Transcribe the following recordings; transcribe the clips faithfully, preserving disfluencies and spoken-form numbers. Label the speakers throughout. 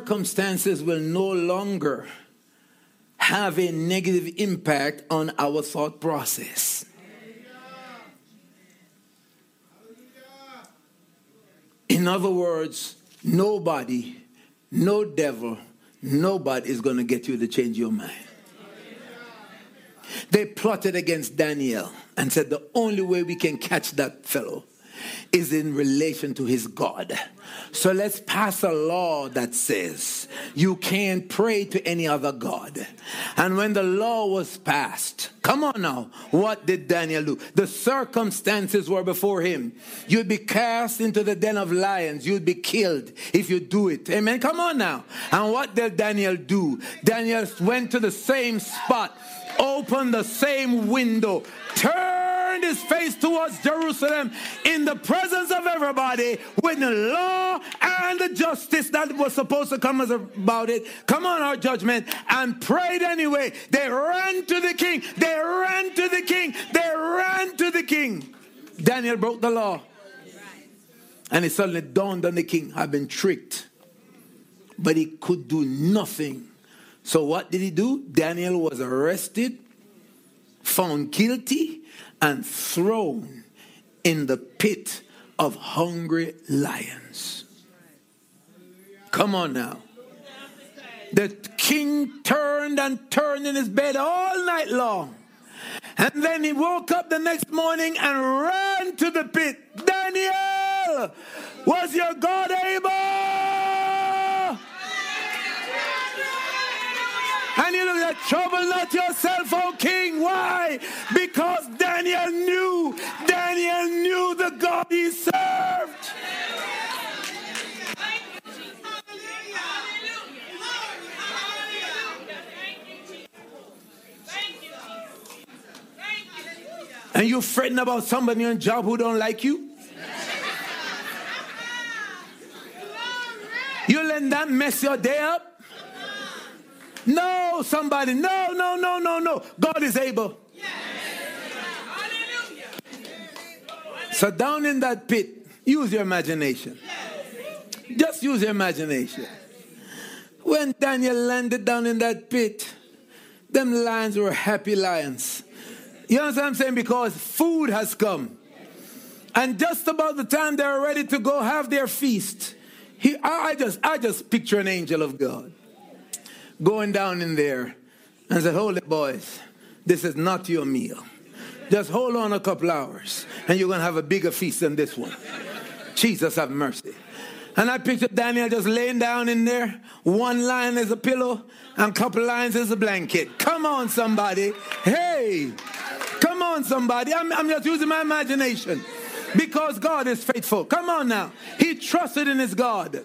Speaker 1: circumstances will no longer have a negative impact on our thought process. In other words, nobody, no devil, nobody is going to get you to change your mind. They plotted against Daniel and said the only way we can catch that fellow is in relation to his God. So let's pass a law that says you can't pray to any other God. And when the law was passed, come on now, what did Daniel do? The circumstances were before him. You'd be cast into the den of lions. You'd be killed if you do it. Amen. Come on now. And what did Daniel do? Daniel went to the same spot, opened the same window, turned his face towards Jerusalem in the presence of everybody with the law and the justice that was supposed to come as about it. Come on, our judgment, and prayed anyway. They ran to the king. They ran to the king. They ran to the king. Daniel broke the law. And it suddenly dawned on the king, I've been tricked. But he could do nothing. So what did he do? Daniel was arrested, found guilty, and thrown in the pit of hungry lions. Come on now. The king turned and turned in his bed all night long. And then he woke up the next morning and ran to the pit. Daniel, was your God able? And you look at trouble not yourself, O king. Why? Because Daniel knew, Daniel knew the God he served. And you fretting about somebody on your job who don't like you? You let that mess your day up? No, somebody, no, no, no, no, no. God is able. So down in that pit, use your imagination. Just use your imagination. When Daniel landed down in that pit, them lions were happy lions. You know what I'm saying? Because food has come. And just about the time they're ready to go have their feast, he, I, I just, I just picture an angel of God going down in there and said, hold it, boys. This is not your meal. Just hold on a couple hours and you're going to have a bigger feast than this one. Jesus have mercy. And I pictured Daniel just laying down in there. One lion is a pillow and a couple lions is a blanket. Come on, somebody. Hey, come on, somebody. I'm, I'm just using my imagination because God is faithful. Come on now. He trusted in his God.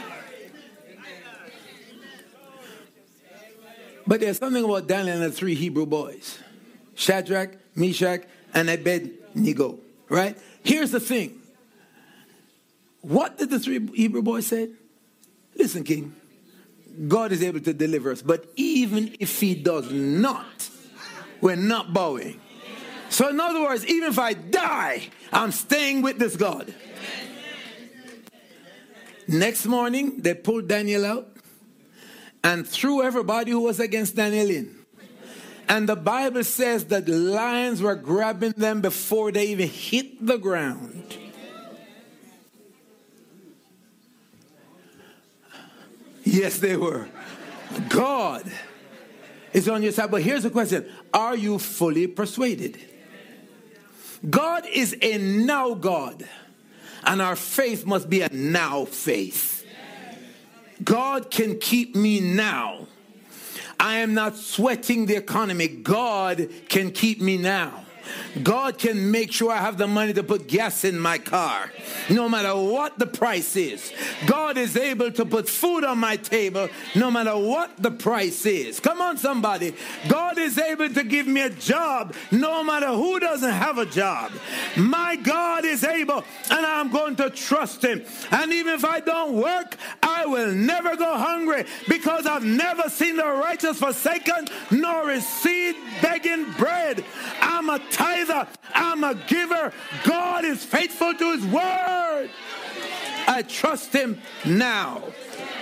Speaker 1: But there's something about Daniel and the three Hebrew boys. Shadrach, Meshach, and Abednego. Right? Here's the thing. What did the three Hebrew boys say? Listen, King. God is able to deliver us. But even if he does not, we're not bowing. So in other words, even if I die, I'm staying with this God. Next morning, they pulled Daniel out and threw everybody who was against Daniel in. And the Bible says that the lions were grabbing them before they even hit the ground. Yes, they were. God is on your side. But here's the question. Are you fully persuaded? God is a now God. And our faith must be a now faith. God can keep me now. I am not sweating the economy. God can keep me now. God can make sure I have the money to put gas in my car, no matter what the price is. God is able to put food on my table, no matter what the price is. Come on, somebody. God is able to give me a job, no matter who doesn't have a job. My God is able, and I'm going to trust him. And even if I don't work, I will never go hungry, because I've never seen the righteous forsaken, nor his seed begging bread. I'm a tither. I'm a giver. God is faithful to his word. I trust him now.